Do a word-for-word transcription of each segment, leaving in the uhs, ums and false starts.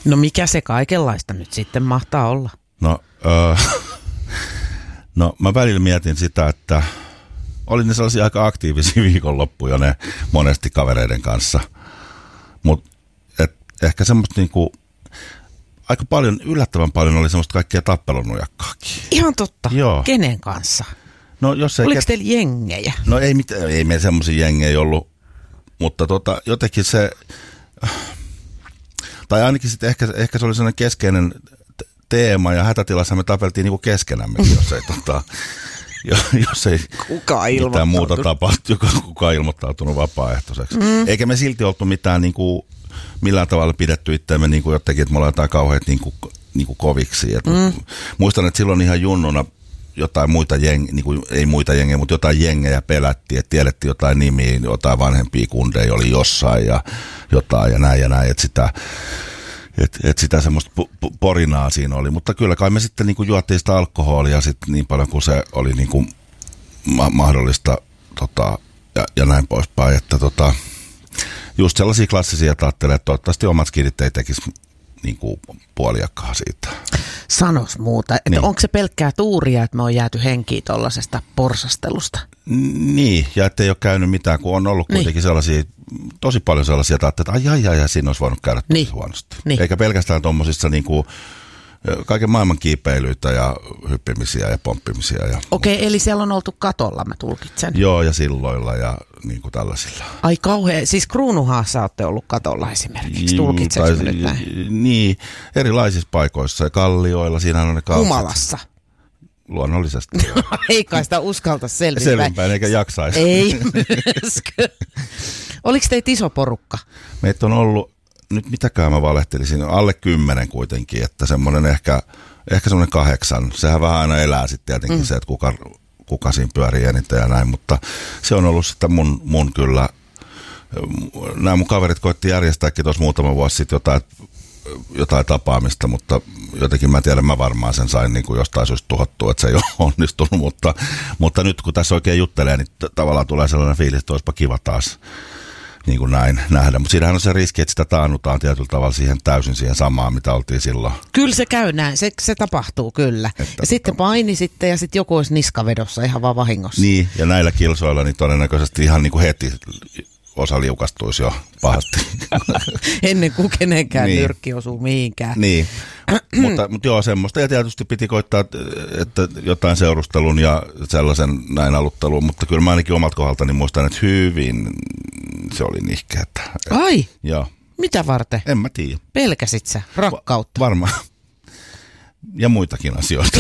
No mikä se kaikenlaista nyt sitten mahtaa olla? No, öö, no mä välillä mietin sitä, että oli ne sellaisia aika aktiivisia viikonloppuja ne monesti kavereiden kanssa. Mutta ehkä semmoista niinku, aika paljon, yllättävän paljon oli semmoista kaikkea tappelunujakkaakin. Ihan totta. Joo. Kenen kanssa? No, jos ei Oliko ket... teillä jengejä? No ei, mit... ei meillä semmoisia jengejä ollut, mutta tota, jotenkin se, tai ainakin sitten ehkä, ehkä se oli sellainen keskeinen teema, ja hätätilassa me tapeltiin niinku keskenämme, jos ei, tota, jos ei mitään muuta tapahtunut, kukaan ilmoittautunut vapaaehtoiseksi. Mm. Eikä me silti oltu mitään niinku, millään tavalla pidetty itseämme niinku jotenkin, että me ollaan jotain kauheat niinku, niinku koviksi. Et mm. Muistan, että silloin ihan junnuna jotain muita jengejä, niinku, ei muita jengejä, mutta jotain jengejä pelättiin, että tiedettiin jotain nimiä, jotain vanhempia kundeja oli jossain ja jotain ja näin ja näin, että sitä, et, et sitä semmoista pu- porinaa siinä oli. Mutta kyllä kai me sitten niinku juottiin sitä alkoholia sit niin paljon kuin se oli niinku ma- mahdollista tota, ja, ja näin poispäin, että tota, just sellaisia klassisia, että ajattelee, että toivottavasti omat skidit ei tekisi niin kuin puoliakkaa siitä. Sanos muuta, että niin. Onko se pelkkää tuuria, että me on jääty henkiin tuollaisesta porsastelusta? Niin, ja ettei ole käynyt mitään, kun on ollut kuitenkin niin. sellaisia, tosi paljon sellaisia, että ai ai ai, ai siinä olisi voinut käydä niin. huonosti. Niin. Eikä pelkästään tuommoisissa niin kuin kaiken maailman kiipeilyitä ja hyppimisiä ja pomppimisia. Ja Okei, okay, eli siellä on oltu katolla, mä tulkitsen. Joo, ja silloilla ja niin kuin tällaisilla. Ai kauhean, siis Kruunuhaassa olette ollut katolla esimerkiksi, tulkitsenko mä nyt näin? Niin, erilaisissa paikoissa ja kallioilla, siinähän on ne kaukset. Humalassa. Luonnollisesti. Ei kai sitä uskalta selvitä. Selvinpäin eikä jaksaisi. Ei myöskään. Oliko teitä iso porukka? Meitä on ollut, nyt mitäkään mä valehtelisin, alle kymmenen kuitenkin, että semmoinen ehkä, ehkä semmoinen kahdeksan. Sehän vähän aina elää sitten tietenkin mm. se, että kuka, kuka siinä pyörii eniten ja näin, mutta se on ollut sitten mun, mun kyllä, nämä mun kaverit koitti järjestääkin tuossa muutama vuosi sitten jotain, jotain tapaamista, mutta jotenkin mä tiedän, mä varmaan sen sain niin kuin jostain syystä tuhottua, että se ei ole onnistunut, mutta, mutta nyt kun tässä oikein juttelee, niin t- tavallaan tulee sellainen fiilis, että olisipa kiva taas niin kuin näin nähdä. Mutta siinähän on se riski, että sitä taannutaan tietyllä tavalla siihen täysin siihen samaan, mitä oltiin silloin. Kyllä se käy näin, se, se tapahtuu kyllä. Että, ja sitten paini sitten ja sitten joku olisi niskavedossa ihan vaan vahingossa. Niin, ja näillä kilsoilla niin todennäköisesti ihan niin kuin heti osa liukastuisi jo pahasti. Ennen kuin kenenkään niin. nyrkki osuu mihinkään. Niin, mutta, mutta joo semmoista. Ja tietysti piti koittaa, että jotain seurustelun ja sellaisen näin aluttelun, mutta kyllä mä ainakin omalta kohdaltani muistan, että hyvin se oli nihkeä. Ai? Joo. Mitä varten? En mä tiedä. Pelkäsit sä rakkautta? Va- varmaan. Ja muitakin asioita.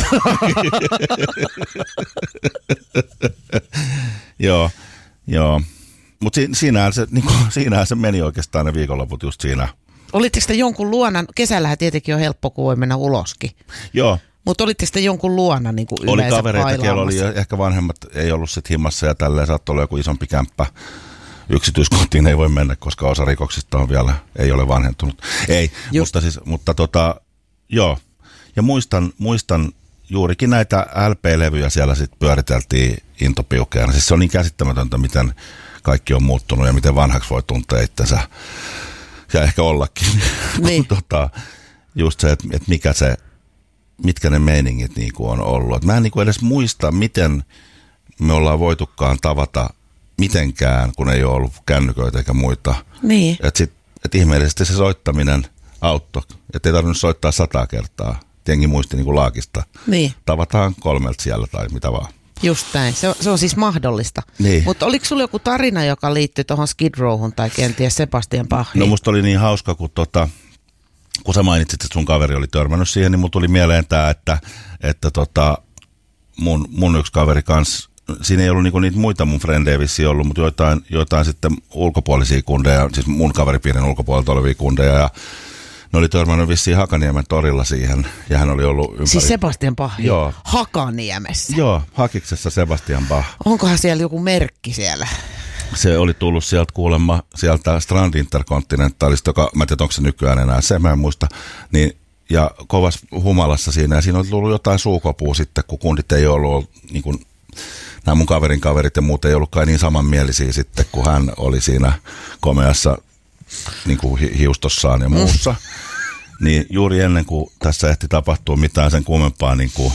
Joo, joo. Mutta si- siinähän, se, niinku, siinähän se meni oikeastaan ne viikonloput just siinä. Olitteko te jonkun luona, kesällähän tietenkin on helppo, kun voi mennä uloskin. Joo. Mutta olitteko te jonkun luona niin kuin yleensä oli kavereita, kello oli ehkä vanhemmat, ei ollut sit himmassa ja tälleen, saattoi olla joku isompi kämppä. Yksityiskohtiin ei voi mennä, koska osa rikoksista on vielä, ei ole vanhentunut. Ei, just. mutta siis, mutta tota, joo. Ja muistan, muistan juurikin näitä L P-levyjä siellä sitten pyöriteltiin intopiukeena. Siis se on niin käsittämätöntä, miten kaikki on muuttunut ja miten vanhaksi voi tuntea itsensä ja ehkä ollakin. Niin. tota, just se, että, että mikä se, mitkä ne meiningit niin kuin on ollut. Et mä en niin kuin edes muista, miten me ollaan voitukaan tavata mitenkään, kun ei ole ollut kännyköitä eikä muita. Niin. Että et ihmeellisesti se soittaminen auttoi, että ei tarvinnut soittaa sata kertaa. Jengi muisti niin kuin laakista. Niin. Tavataan kolmelta siellä tai mitä vaan. Just näin. Se on, se on siis mahdollista. Niin. Mutta oliko sulla joku tarina, joka liittyy tuohon Skid Rowhun tai kenties Sebastian Bachiin? No musta oli niin hauska, kun, tota, kun sä mainitsit, että sun kaveri oli törmännyt siihen, niin mulla tuli mieleen tämä, että, että tota, mun, mun yksi kaveri kanssa, siinä ei ollut niinku niitä muita mun frendejä vissiin ollut, mutta joitain, joitain sitten ulkopuolisia kundeja, siis mun kaveripiirin ulkopuolelta olevia kundeja ja ne oli törmännyt vissiin Hakaniemen torilla siihen, ja hän oli ollut ympäri. Siis Sebastian Bach? Joo. Hakaniemessä? Joo, Hakiksessa Sebastian Bach. Onkohan siellä joku merkki siellä? Se oli tullut sieltä kuulemma, sieltä Strand Intercontinentalista, joka, mä en tiedä, onko se nykyään enää, se mä en muista, niin, ja kovas humalassa siinä, ja siinä oli tullut jotain suukopua sitten, kun kundit ei ollut, niin kuin, nämä mun kaverin kaverit ja muut ei ollutkaan niin samanmielisiä sitten, kun hän oli siinä komeassa niin kuin hi- hiustossaan ja muussa. niin juuri ennen kuin tässä ehti tapahtua mitään sen kummempaa niin kuin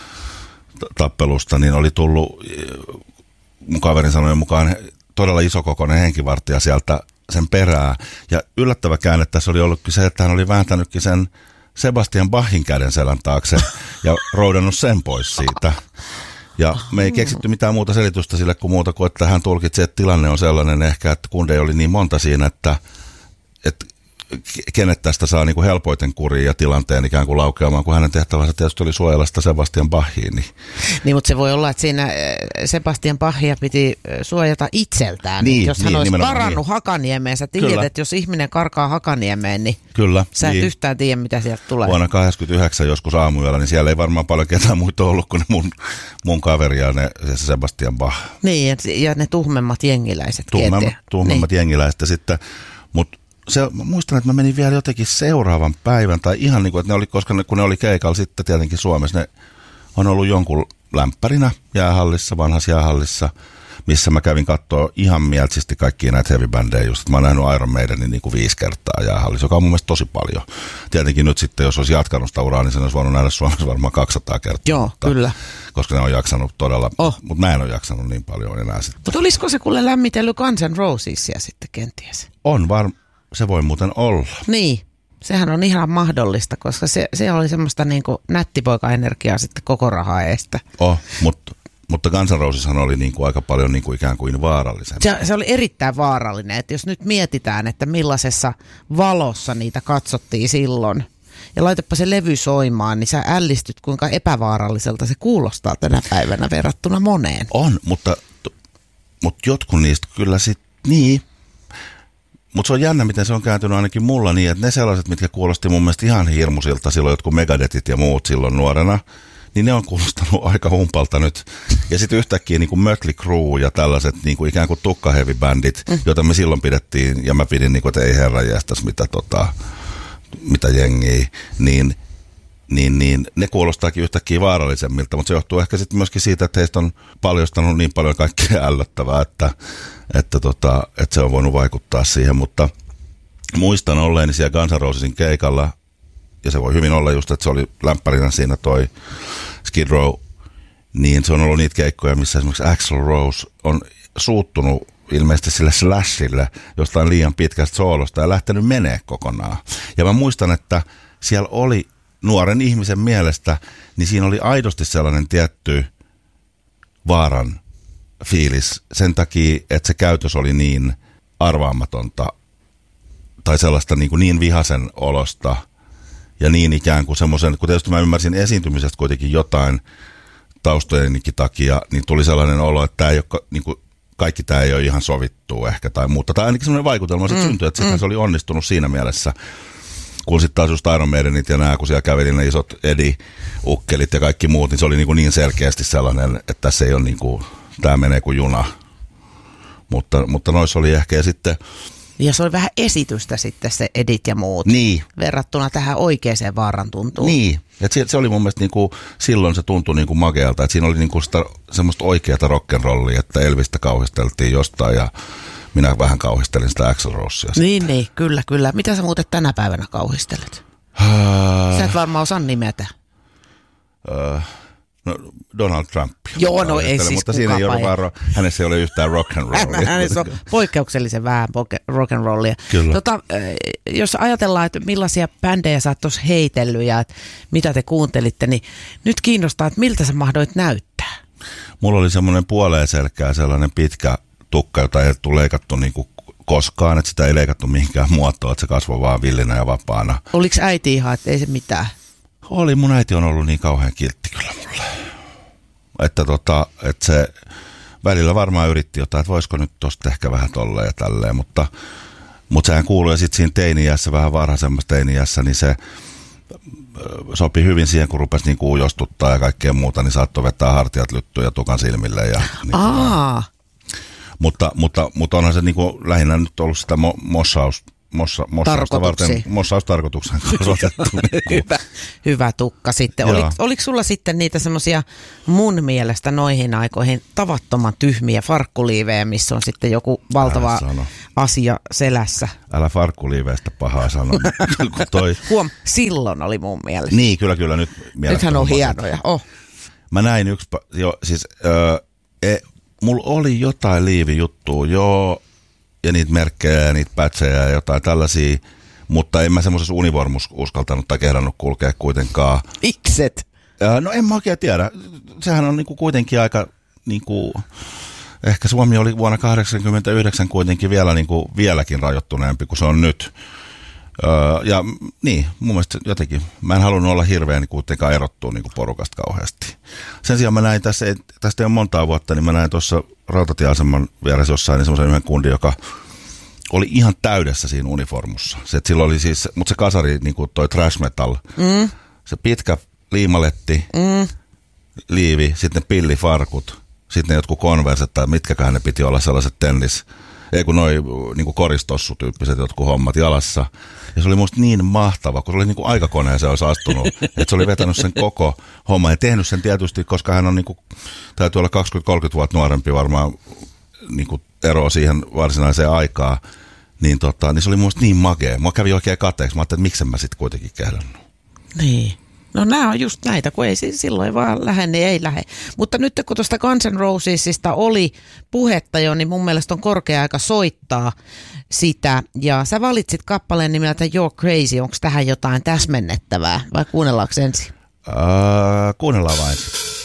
tappelusta, niin oli tullut mun kaverin sanojen mukaan todella isokokoinen henkivartija sieltä sen perää. Ja yllättävä käänne tässä oli ollutkin se, että hän oli vääntänytkin sen Sebastian Bachin käden selän taakse ja roudannut sen pois siitä. Ja me ei keksitty mitään muuta selitystä sille kuin muuta kuin, että hän tulkitsi, että tilanne on sellainen ehkä, että kundeja oli niin monta siinä, että, että kenet tästä saa niin kuin helpoiten kuriin ja tilanteen ikään kuin laukeamaan, kun hänen tehtävänsä tietysti oli suojella sitä Sebastian Bachia. Niin. niin, mutta se voi olla, että siinä Sebastian Bachia piti suojata itseltään. Niin, jos hän niin, olisi karannut niin. Hakaniemeen, sä tiedät, että jos ihminen karkaa Hakaniemeen, niin Kyllä, sä et niin. yhtään tiedä, mitä sieltä tulee. Vuonna kahdeksankymmentäyhdeksän joskus aamuyöllä, niin siellä ei varmaan paljon ketään muita ollut kuin ne mun, mun kaveri ja ne, se Sebastian Bach. Niin, ja ne tuhmemmat jengiläiset. Tuhmemmat, tuhmemmat niin. jengiläiset sitten, mutta se, mä muistan, että mä menin vielä jotenkin seuraavan päivän, tai ihan niin kuin, että ne oli, koska ne, kun ne oli keikalla sitten tietenkin Suomessa, ne on ollut jonkun lämpärinä jäähallissa, vanhassa jäähallissa, missä mä kävin katsoa ihan mielisesti kaikkia näitä heavy-bändejä just. Mä oon nähnyt Iron Maidenin niin kuin viisi kertaa jäähallissa, joka on mun mielestä tosi paljon. Tietenkin nyt sitten, jos olisi jatkanut sitä uraa, niin sen olisi voinut nähdä Suomessa varmaan kaksisataa kertaa. Joo, mutta, kyllä. Koska ne on jaksanut todella, oh. mutta mä en ole jaksanut niin paljon enää sitten. Mutta olisiko se kuule lämmitellyt Guns N' Rosesia sitten kenties? On varmaan. Se voi muuten olla. Niin, sehän on ihan mahdollista, koska se, se oli semmoista niin kuin nättipoika-energiaa sitten koko rahaa eestä. Oh, mutta, mutta Guns N' Roseshan oli niin kuin aika paljon niin kuin ikään kuin vaarallisempi. Se, se oli erittäin vaarallinen, että jos nyt mietitään, että millaisessa valossa niitä katsottiin silloin, ja laitapa se levy soimaan, niin sä ällistyt, kuinka epävaaralliselta se kuulostaa tänä päivänä verrattuna moneen. On, mutta, mutta jotkut niistä kyllä sitten, niin. Mutta se on jännä, miten se on kääntynyt ainakin mulla niin, että ne sellaiset, mitkä kuulosti mun mielestä ihan hirmuisilta silloin, jotkut Megadethit ja muut silloin nuorena, niin ne on kuulostanut aika humpalta nyt. Ja sitten yhtäkkiä niin kuin Mötley Crüe ja tällaiset niin kuin ikään kuin tukkaheavy-bändit, mm. joita me silloin pidettiin, ja mä pidin, niin kuin, että ei herra jästäs, mitä, tota, mitä jengiä, niin, niin, niin ne kuulostaakin yhtäkkiä vaarallisemmilta, mutta se johtuu ehkä sitten myöskin siitä, että heistä on paljostanut niin paljon kaikkea ällöttävää, että Että, tota, että se on voinut vaikuttaa siihen, mutta muistan olleeni siellä Guns N' Rosesin keikalla, ja se voi hyvin olla just, että se oli lämpärinä siinä toi Skid Row, niin se on ollut niitä keikkoja, missä esimerkiksi Axl Rose on suuttunut ilmeisesti sille Slashille jostain liian pitkästä soolosta ja lähtenyt menee kokonaan. Ja mä muistan, että siellä oli nuoren ihmisen mielestä, niin siinä oli aidosti sellainen tietty vaaran fiilis sen takia, että se käytös oli niin arvaamatonta tai sellaista niin, kuin niin vihaisen olosta ja niin ikään kuin semmoisen, kun tietysti mä ymmärsin esiintymisestä kuitenkin jotain taustojenikin takia, niin tuli sellainen olo, että tämä ei ole, niin kuin, kaikki tämä ei ole ihan sovittua ehkä tai muuta. Tai ainakin semmoinen vaikutelma sitten mm, syntyi, että mm. se oli onnistunut siinä mielessä. Kun sitten taas just Iron Maidenit ja nämä, kun siellä käveli ne isot Eddie-ukkelit ja kaikki muut, niin se oli niin, kuin niin selkeästi sellainen, että tässä ei ole niin kuin tämä menee kuin juna, mutta, mutta noissa oli ehkä ja sitten... Ja se oli vähän esitystä sitten se edit ja muut, niin. verrattuna tähän oikeaan vaaran tuntuun. Niin, että se, se oli mun mielestä niinku, silloin se tuntui niinku makealta, että siinä oli niinku sitä, semmoista oikeata rock'n'rollia, että Elvistä kauhisteltiin jostain ja minä vähän kauhistelin sitä Axl Rosea. Niin, niin, kyllä, kyllä. Mitä sä muuten tänä päivänä kauhistelet? Uh, sä et varmaan osaa nimetä. Uh, No, Donald Trump. Joo, no ei siis mutta siinä ei ole vaan, hänessä ei ole yhtään rock'n'rollia. Hänessä on poikkeuksellisen vähän rock'n'rollia. Tota, jos ajatellaan, että millaisia bändejä sä oot tuossa heitellyt ja mitä te kuuntelitte, niin nyt kiinnostaa, että miltä sä mahdoit näyttää? Mulla oli semmoinen puoleen selkää, sellainen pitkä tukka, jota ei tule leikattu niin kuin koskaan, että sitä ei leikattu mihinkään muotoon, että se kasvoi vaan villinä ja vapaana. Oliko äiti ihan, että ei se mitään? Oli, mun äiti on ollut niin kauhean kiltti kyllä mulle. Että, tota, että se välillä varmaan yritti jotain, että voisiko nyt tosta ehkä vähän tolleen ja tälleen, mutta, mutta sehän kuului ja sitten siinä teini-iässä, vähän varhaisemmassa teini-iässä, niin se sopi hyvin siihen, kun rupesi niin ujostuttaa ja kaikkea muuta, niin saattoi vetää hartiat lyttyä ja tukan silmille. Ja, niin Aa. Mutta, mutta, mutta onhan se niin kuin lähinnä nyt ollut sitä mo- mossaus mossa, mossausta varten, mossaustarkoituksen kasvatettu. Niin hyvä, hyvä tukka sitten. Oliko, oliko sulla sitten niitä semmoisia mun mielestä noihin aikoihin tavattoman tyhmiä farkkuliivejä, missä on sitten joku valtava asia selässä? Älä farkkuliiveistä pahaa sanoa. Toi... Huom, silloin oli mun mielestä. Niin, kyllä, kyllä. Nyt Nythän on hienoja. Oh. Mä näin yksi, jo, siis, äh, e, mulla oli jotain liivijuttua, joo, ja niitä merkkejä ja niitä pätsejä ja jotain tällaisia, mutta en mä semmoisessa univormus uskaltanut tai kehdannut kulkea kuitenkaan. Mikset? Äh, no en mä oikein tiedä. Sehän on niinku kuitenkin aika, niinku, ehkä Suomi oli vuonna kahdeksankymmentäyhdeksän kuitenkin vielä, niinku, vieläkin rajoittuneempi kuin se on nyt. Öö, ja niin, mun mielestä jotenkin, mä en halunnut olla hirveän niin kuitenkaan erottua niin kuin porukasta kauheasti. Sen sijaan mä näin tässä, tästä ei ole montaa vuotta, niin mä näin tuossa rautatieaseman vieressä jossain niin semmoisen yhden kundin, joka oli ihan täydessä siinä uniformussa. Se, että sillä oli siis, mutta se kasari, niin kuin toi thrash metal, mm. se pitkä liimaletti, mm. liivi, sitten pillifarkut, sitten ne jotkut konverset tai mitkäkään ne piti olla sellaiset tennis, ei kun noi niinku koristossu-tyyppiset jotkut hommat jalassa. Ja se oli musta niin mahtava, kun se oli niinku aikakoneeseen olisi astunut, että se oli vetänyt sen koko homman ja tehnyt sen tietysti, koska hän on niinku, täytyy olla kaksikymmentä kolmekymmentä vuotta nuorempi varmaan niinku eroa siihen varsinaiseen aikaan. Niin, tota, niin se oli musta niin makea. Mua kävi oikein kateeksi. Mä ajattelin, että miksen mä sitten kuitenkin kehdannut. Niin. No nämä on just näitä, kun ei silloin vaan lähde, niin ei lähde. Mutta nyt kun tuosta Guns N' Rosesista oli puhetta jo, niin mun mielestä on korkea aika soittaa sitä. Ja sä valitsit kappaleen nimeltä You're Crazy. Onko tähän jotain täsmennettävää vai kuunnellaanko ensin? Äh, kuunnellaan vain.